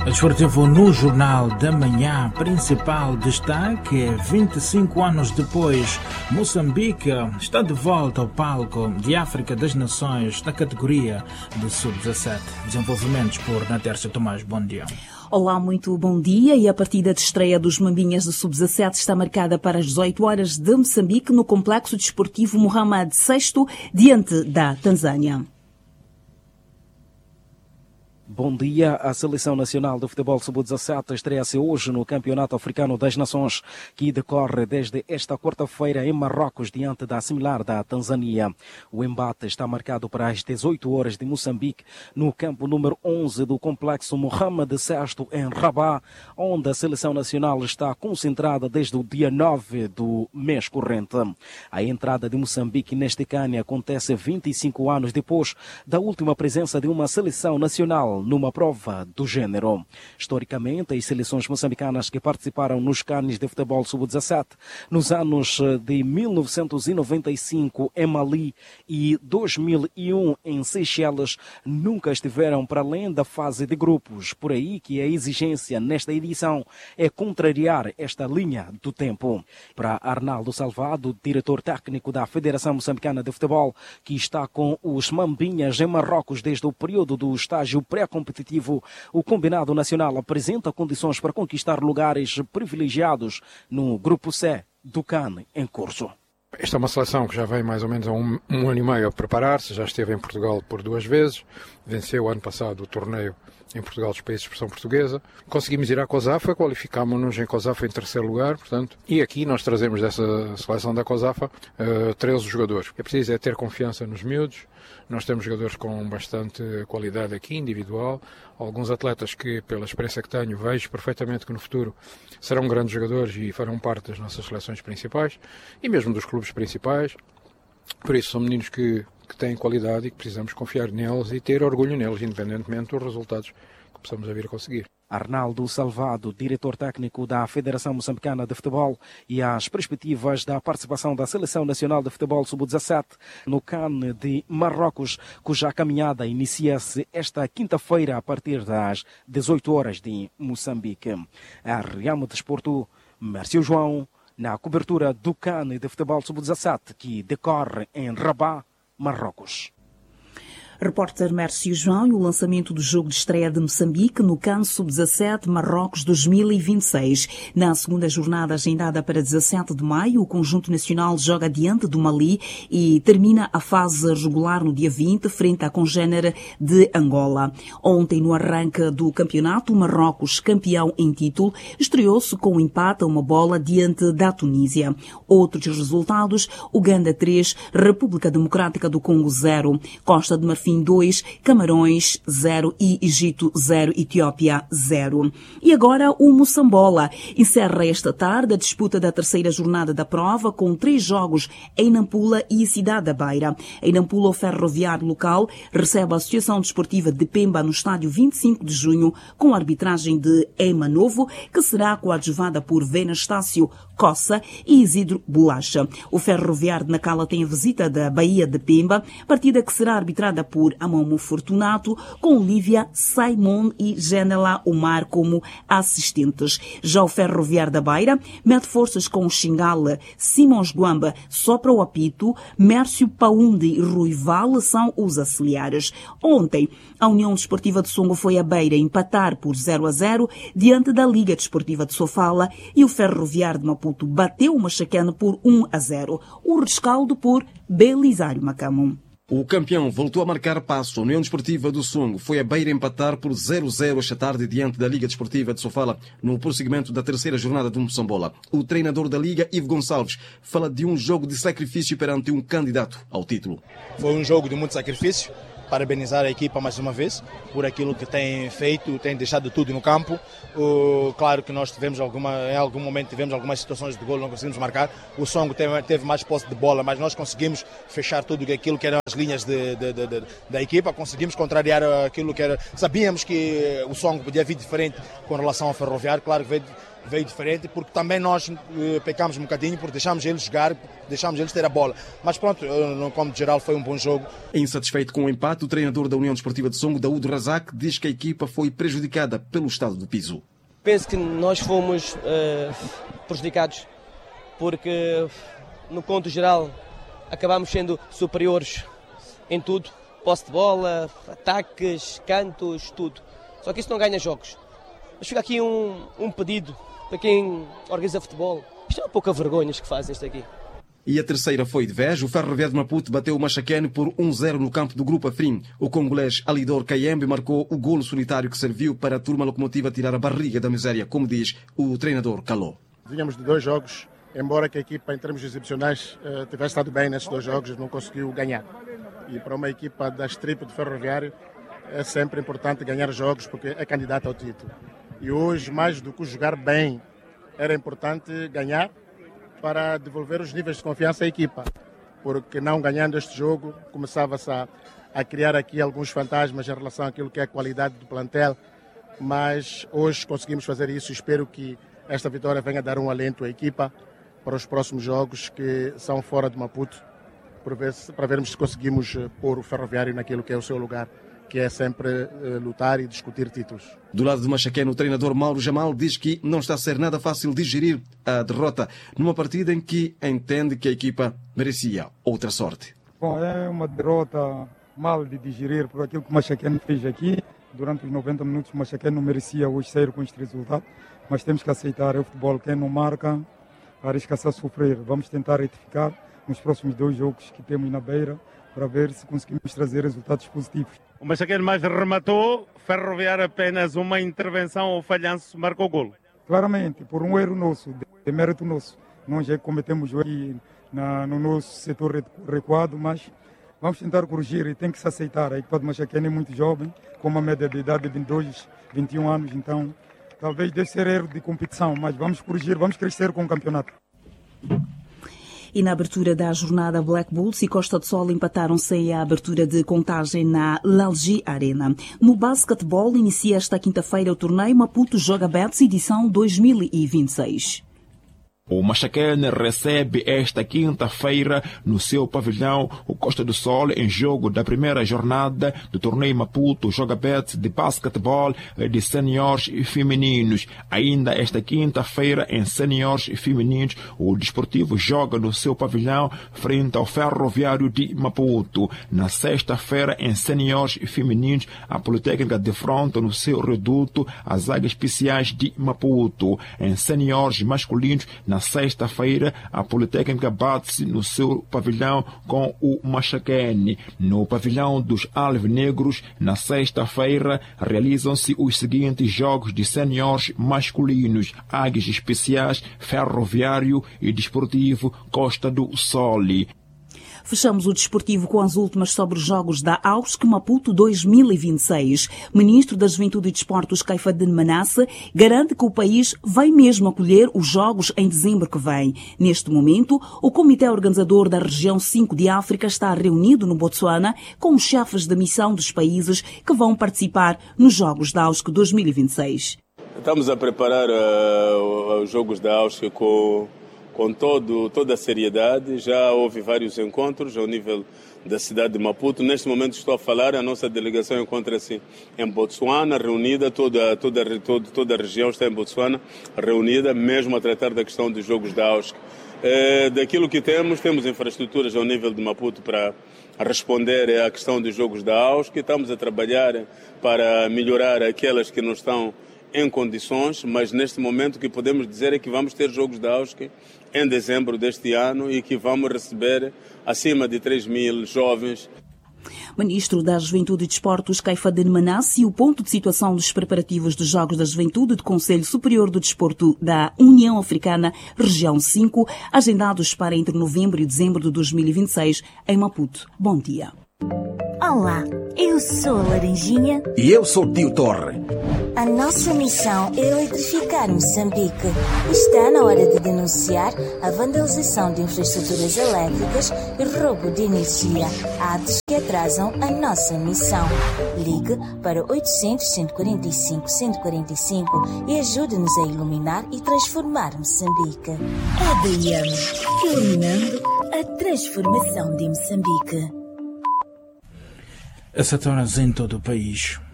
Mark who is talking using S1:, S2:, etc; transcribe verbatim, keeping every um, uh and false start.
S1: Desportivo no Jornal da Manhã. Principal destaque é vinte e cinco anos depois, Moçambique está de volta ao palco de África das Nações na categoria de sub dezassete. Desenvolvimentos por Natércia Tomás. Bom dia.
S2: Olá, muito bom dia. E a partida de estreia dos Mambinhas de sub dezassete está marcada para as dezoito horas de Moçambique no Complexo Desportivo Mohamed sexto, diante da Tanzânia.
S3: Bom dia. A Seleção Nacional de Futebol sub dezassete estreia-se hoje no Campeonato Africano das Nações, que decorre desde esta quarta-feira em Marrocos, diante da similar da Tanzânia. O embate está marcado para as dezoito horas de Moçambique, no campo número onze do Complexo Mohamed sexto, em Rabat, onde a Seleção Nacional está concentrada desde o dia nove do mês corrente. A entrada de Moçambique neste CAN acontece vinte e cinco anos depois da última presença de uma seleção nacional numa prova do género. Historicamente, as seleções moçambicanas que participaram nos CANs de futebol sub dezassete nos anos de mil novecentos e noventa e cinco em Mali e dois mil e um em Seychelles nunca estiveram para além da fase de grupos. Por aí que a exigência nesta edição é contrariar esta linha do tempo. Para Arnaldo Salvado, diretor técnico da Federação Moçambicana de Futebol, que está com os Mambinhas em Marrocos desde o período do estágio pré competitivo, o combinado nacional apresenta condições para conquistar lugares privilegiados no Grupo C do CAN em curso.
S4: Esta é uma seleção que já vem mais ou menos há um, um ano e meio a preparar-se, já esteve em Portugal por duas vezes, venceu ano passado o torneio em Portugal dos países de expressão portuguesa. Conseguimos ir à COSAFA, qualificámos-nos em COSAFA em terceiro lugar, portanto, e aqui nós trazemos dessa seleção da COSAFA uh, treze jogadores. É preciso é ter confiança nos miúdos. Nós temos jogadores com bastante qualidade aqui, individual, alguns atletas que, pela experiência que tenho, vejo perfeitamente que no futuro serão grandes jogadores e farão parte das nossas seleções principais e mesmo dos clubes principais. Por isso, são meninos que, que têm qualidade e que precisamos confiar neles e ter orgulho neles, independentemente dos resultados que possamos a vir a conseguir.
S3: Arnaldo Salvado, diretor técnico da Federação Moçambicana de Futebol, e as perspectivas da participação da Seleção Nacional de Futebol sub dezassete no CAN de Marrocos, cuja caminhada inicia-se esta quinta-feira a partir das dezoito horas de Moçambique. A Riamo Desporto, Mércio João, na cobertura do CAN de Futebol sub dezassete, que decorre em Rabat, Marrocos.
S2: Repórter Mércio João. E o lançamento do jogo de estreia de Moçambique no CAN sub dezassete Marrocos dois mil e vinte e seis. Na segunda jornada agendada para dezassete de maio, o conjunto nacional joga diante do Mali e termina a fase regular no dia vinte, frente à congênere de Angola. Ontem, no arranque do campeonato, o Marrocos, campeão em título, estreou-se com um empate a uma bola diante da Tunísia. Outros resultados: Uganda três, República Democrática do Congo zero, Costa de Marfim dois, Camarões zero e Egito zero, Etiópia zero. E agora o Moçambola encerra esta tarde a disputa da terceira jornada da prova com três jogos em Nampula e Cidade da Beira. Em Nampula, o ferroviário local recebe a Associação Desportiva de Pemba no estádio vinte e cinco de junho com a arbitragem de Ema Novo, que será coadjuvada por Vena Estácio Coça e Isidro Bolacha. O ferroviário de Nacala tem a visita da Bahia de Pemba, partida que será arbitrada por por Amomo Fortunato, com Lívia Saimon e Genela Omar como assistentes. Já o ferroviário da Beira mete forças com Xingala, Simões Guamba, sopra o apito, Mércio Paundi e Rui Val são os auxiliares. Ontem, a União Desportiva de Songo foi a Beira empatar por zero a zero diante da Liga Desportiva de Sofala e o ferroviário de Maputo bateu o Machacane por um a zero. O rescaldo por Belisário Macamo.
S5: O campeão voltou a marcar passo. A União Desportiva do Songo foi a Beira empatar por zero a zero esta tarde diante da Liga Desportiva de Sofala no prosseguimento da terceira jornada do Moçambola. O treinador da Liga, Ivo Gonçalves, fala de um jogo de sacrifício perante um candidato ao título.
S6: Foi um jogo de muito sacrifício. Parabenizar a equipa mais uma vez por aquilo que tem feito, tem deixado tudo no campo. Uh, claro que nós tivemos alguma, em algum momento tivemos algumas situações de gol, não conseguimos marcar. O Songo teve, teve mais posse de bola, mas nós conseguimos fechar tudo aquilo que eram as linhas de, de, de, de, da equipa. Conseguimos contrariar aquilo que era. Sabíamos que o Songo podia vir diferente com relação ao ferroviário, claro que veio veio diferente, porque também nós eh, pecamos um bocadinho, porque deixámos eles jogar, deixámos eles ter a bola. Mas pronto, no como geral foi um bom jogo.
S5: Insatisfeito com o empate, o treinador da União Desportiva de Songo, Daúdo Razak, diz que a equipa foi prejudicada pelo estado do piso.
S7: Penso que nós fomos uh, prejudicados, porque no conto geral acabámos sendo superiores em tudo. Posse de bola, ataques, cantos, tudo. Só que isso não ganha jogos. Mas fica aqui um, um pedido para quem organiza futebol. Isto é uma pouca vergonha que faz isto aqui.
S5: E a terceira foi de vez. O Ferroviário de Maputo bateu o Machaquene por um zero no campo do Grupo Afrim. O congolês Alidor Kayembe marcou o golo solitário que serviu para a turma locomotiva tirar a barriga da miséria, como diz o treinador Caló.
S8: Vínhamos de dois jogos, embora que a equipa em termos exibicionais tivesse estado bem nesses dois jogos, não conseguiu ganhar. E para uma equipa da Strip do Ferroviário é sempre importante ganhar jogos porque é candidata ao título. E hoje, mais do que jogar bem, era importante ganhar para devolver os níveis de confiança à equipa. Porque não ganhando este jogo, começava-se a, a criar aqui alguns fantasmas em relação àquilo que é a qualidade do plantel. Mas hoje conseguimos fazer isso e espero que esta vitória venha dar um alento à equipa para os próximos jogos que são fora de Maputo, para vermos se conseguimos pôr o Ferroviário naquilo que é o seu lugar, que é sempre uh, lutar e discutir títulos.
S5: Do lado do Machaquene, o treinador Mauro Jamal diz que não está a ser nada fácil digerir a derrota numa partida em que entende que a equipa merecia outra sorte.
S9: Bom, é uma derrota mal de digerir por aquilo que o Machaquene fez aqui. Durante os noventa minutos o Machaquene não merecia hoje sair com este resultado, mas temos que aceitar, é o futebol, quem não marca arrisca-se a sofrer. Vamos tentar retificar nos próximos dois jogos que temos na beira para ver se conseguimos trazer resultados positivos.
S10: O Machaquene mais rematou, Ferroviário apenas uma intervenção ou falhanço marcou o golo.
S9: Claramente, por um erro nosso, de mérito nosso. Nós já cometemos aqui na, no nosso setor recuado, mas vamos tentar corrigir e tem que se aceitar. A equipa do Machaquene é muito jovem, com uma média de idade de vinte e dois, vinte e um anos, então talvez deve ser erro de competição, mas vamos corrigir, vamos crescer com o campeonato.
S2: E na abertura da jornada, Black Bulls e Costa do Sol empataram sem a abertura de contagem na Lalji Arena. No basquetebol, inicia esta quinta-feira o torneio Maputo Joga Bets edição dois mil e vinte e seis.
S11: O Machaquene recebe esta quinta-feira no seu pavilhão o Costa do Sol em jogo da primeira jornada do torneio Maputo Joga Bets de basquetebol de seniores e femininos. Ainda esta quinta-feira em seniores e femininos o Desportivo joga no seu pavilhão frente ao Ferroviário de Maputo. Na sexta-feira em seniores e femininos a Politécnica defronta no seu reduto as Águias Especiais de Maputo. Em seniores masculinos na Na sexta-feira, a Politécnica bate-se no seu pavilhão com o Machaquene. No pavilhão dos Alvinegros, na sexta-feira, realizam-se os seguintes jogos de seniores masculinos: Águias Especiais, Ferroviário e Desportivo Costa do Sol.
S2: Fechamos o desportivo com as últimas sobre os jogos da A U S C Maputo dois mil e vinte e seis. Ministro da Juventude e Desportos, Caifadine Manasse, garante que o país vai mesmo acolher os jogos em dezembro que vem. Neste momento, o Comitê Organizador da Região cinco de África está reunido no Botsuana com os chefes da missão dos países que vão participar nos jogos da A U S C dois mil e vinte e seis.
S12: Estamos a preparar uh, os jogos da A U S C com... com todo, toda a seriedade. Já houve vários encontros ao nível da cidade de Maputo. Neste momento estou a falar, a nossa delegação encontra-se em Botsuana, reunida, toda, toda, toda, toda a região está em Botsuana, reunida, mesmo a tratar da questão dos jogos da A U S C. É, daquilo que temos, temos infraestruturas ao nível de Maputo para responder à questão dos jogos da A U S C, que estamos a trabalhar para melhorar aquelas que não estão em condições, mas neste momento o que podemos dizer é que vamos ter jogos da A U S C em dezembro deste ano e que vamos receber acima de três mil jovens.
S2: Ministro da Juventude e Desportos, Caifadine Manasse, e o ponto de situação dos preparativos dos Jogos da Juventude do Conselho Superior do Desporto da União Africana, Região cinco, agendados para entre novembro e dezembro de dois mil e vinte e seis, em Maputo. Bom dia.
S13: Olá, eu sou a Laranjinha.
S14: E eu sou o Tio Torre.
S13: A nossa missão é eletrificar Moçambique. Está na hora de denunciar a vandalização de infraestruturas elétricas e roubo de energia. A atrasam a nossa missão. Ligue para oitocentos, cento e quarenta e cinco, cento e quarenta e cinco e ajude-nos a iluminar e transformar Moçambique. A D M, iluminando a transformação de Moçambique.
S1: As horas em todo o país.